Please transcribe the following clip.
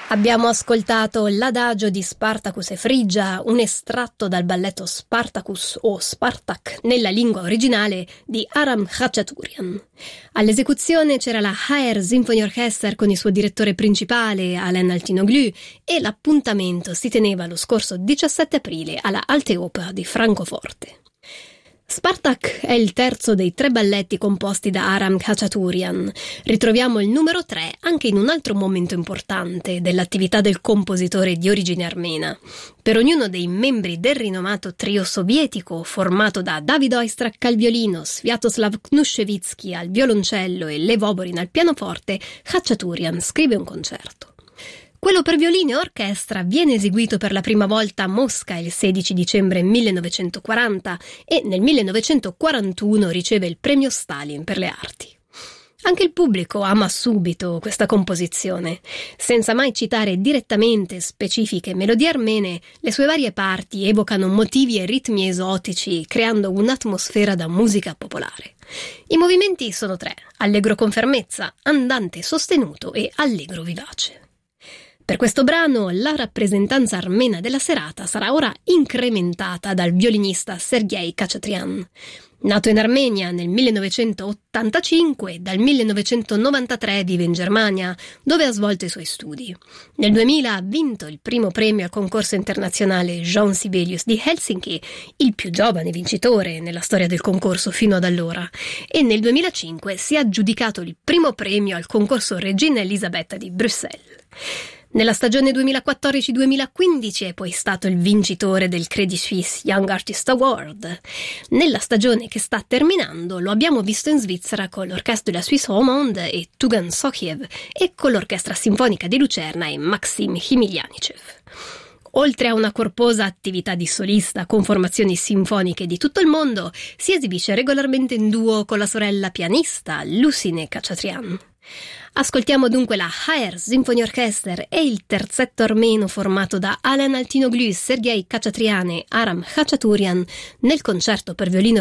Abbiamo ascoltato l'adagio di Spartacus e Frigia, un estratto dal balletto Spartacus o Spartak nella lingua originale di Aram Khachaturian. All'esecuzione c'era la HR Symphony Orchestra con il suo direttore principale Alain Altinoglu e l'appuntamento si teneva lo scorso 17 aprile alla Alte Oper di Francoforte. Spartak è il terzo dei 3 balletti composti da Aram Khachaturian. Ritroviamo il numero 3 anche in un altro momento importante dell'attività del compositore di origine armena. Per ognuno dei membri del rinomato trio sovietico, formato da David Oistrakh al violino, Sviatoslav Knushevitsky al violoncello e Lev Oborin al pianoforte, Khachaturian scrive un concerto. Quello per violino e orchestra viene eseguito per la prima volta a Mosca il 16 dicembre 1940 e nel 1941 riceve il premio Stalin per le arti. Anche il pubblico ama subito questa composizione. Senza mai citare direttamente specifiche melodie armene, le sue varie parti evocano motivi e ritmi esotici, creando un'atmosfera da musica popolare. I movimenti sono 3: allegro con fermezza, andante sostenuto e allegro vivace. Per questo brano la rappresentanza armena della serata sarà ora incrementata dal violinista Sergei Khachatryan. Nato in Armenia nel 1985, dal 1993 vive in Germania, dove ha svolto i suoi studi. Nel 2000 ha vinto il primo premio al concorso internazionale Jean Sibelius di Helsinki, il più giovane vincitore nella storia del concorso fino ad allora, e nel 2005 si è aggiudicato il primo premio al concorso Regina Elisabetta di Bruxelles. Nella stagione 2014-2015 è poi stato il vincitore del Credit Suisse Young Artist Award. Nella stagione che sta terminando lo abbiamo visto in Svizzera con l'Orchestre de la Suisse Romande e Tugan Sokhiev e con l'Orchestra Sinfonica di Lucerna e Maxim Himilianichev. Oltre a una corposa attività di solista con formazioni sinfoniche di tutto il mondo, si esibisce regolarmente in duo con la sorella pianista Lucine Khachaturian. Ascoltiamo dunque la HR Symphony Orchestra e il terzetto armeno formato da Alain Altinoglu, Sergei Khachaturian e Aram Khachaturian nel concerto per violino